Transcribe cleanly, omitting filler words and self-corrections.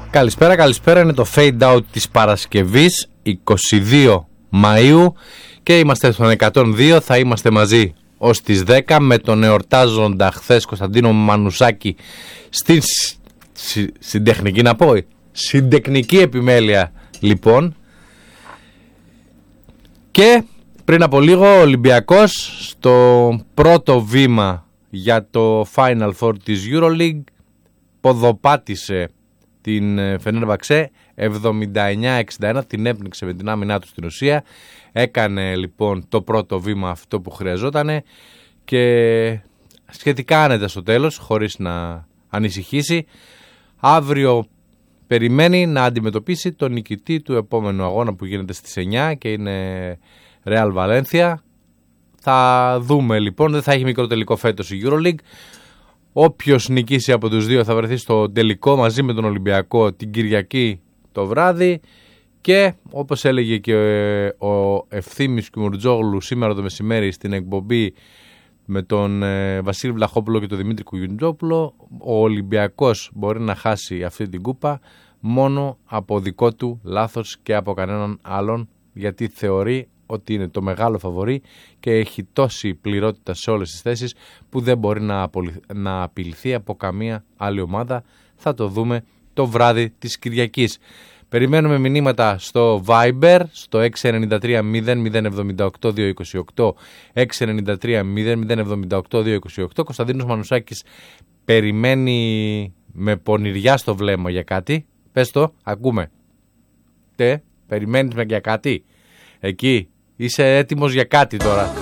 Καλησπέρα, είναι το Fade Out της Παρασκευής 22 Μαΐου και είμαστε στον 102, θα είμαστε μαζί ως τις 10 με τον εορτάζοντα χθες Κωνσταντίνο Μανουσάκη στην τεχνική να πω, στην τεχνική επιμέλεια λοιπόν. Και πριν από λίγο ο Ολυμπιακός στο πρώτο βήμα για το Final Four της EuroLeague ποδοπάτησε την Φενέρμπαξε 79-61, την έπνιξε με την άμυνά του στην ουσία. Έκανε λοιπόν το πρώτο βήμα αυτό που χρειαζότανε και σχετικά άνετα στο τέλος, χωρίς να ανησυχήσει. Αύριο περιμένει να αντιμετωπίσει τον νικητή του επόμενου αγώνα που γίνεται στις 9 και είναι Real Valencia. Θα δούμε λοιπόν, δεν θα έχει μικρό τελικό φέτος η EuroLeague. Όποιος νικήσει από τους δύο θα βρεθεί στο τελικό μαζί με τον Ολυμπιακό την Κυριακή το βράδυ. Και όπως έλεγε και ο Ευθύμης Κιμουρτζόγλου σήμερα το μεσημέρι στην εκπομπή με τον Βασίλη Βλαχόπουλο και τον Δημήτρη Κουγιουντζόπουλο, ο Ολυμπιακός μπορεί να χάσει αυτή την κούπα μόνο από δικό του λάθος και από κανέναν άλλον, γιατί θεωρεί ότι είναι το μεγάλο φαβορί και έχει τόση πληρότητα σε όλες τις θέσεις που δεν μπορεί να απειληθεί από καμία άλλη ομάδα. Θα το δούμε το βράδυ της Κυριακής. Περιμένουμε μηνύματα στο Viber στο 693 0078 228 693 0078 228. Κωνσταντίνος Μανουσάκης περιμένει με πονηριά στο βλέμμα για κάτι. Πες το, ακούμε. Περιμένεις για κάτι. Εκεί είσαι έτοιμος για κάτι τώρα.